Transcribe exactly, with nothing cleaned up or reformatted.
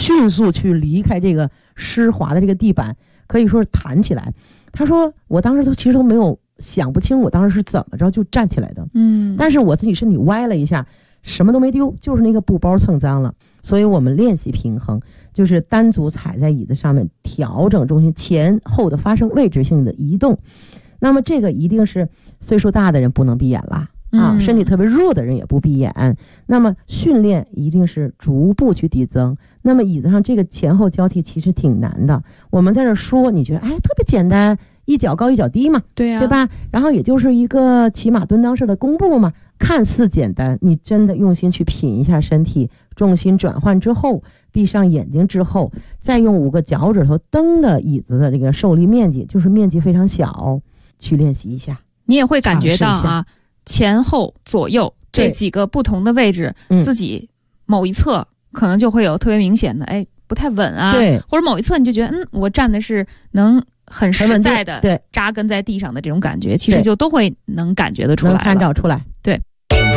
迅速去离开这个湿滑的这个地板，可以说是弹起来。他说我当时都其实都没有想不清我当时是怎么着就站起来的， 嗯， 但是我自己身体歪了一下，什么都没丢，就是那个布包蹭脏了。所以我们练习平衡，就是单足踩在椅子上面，调整重心，前后的发生位置性的移动。那么这个一定是岁数大的人不能闭眼啦，啊，身体特别弱的人也不闭眼。那么训练一定是逐步去递增。那么椅子上这个前后交替其实挺难的，我们在这说你觉得哎特别简单，一脚高一脚低嘛， 对呀、啊， 对吧？然后也就是一个骑马蹲裆式的弓步嘛，看似简单，你真的用心去品一下身体，重心转换之后，闭上眼睛之后，再用五个脚趾头蹬的椅子的这个受力面积，就是面积非常小，去练习一下， 你也会感觉到啊，前后左右这几个不同的位置，自己某一侧可能就会有特别明显的哎不太稳啊， 对， 或者某一侧你就觉得嗯我站的是能很实在的对扎根在地上的这种感觉，其实就都会能感觉得出来， 能参照出来。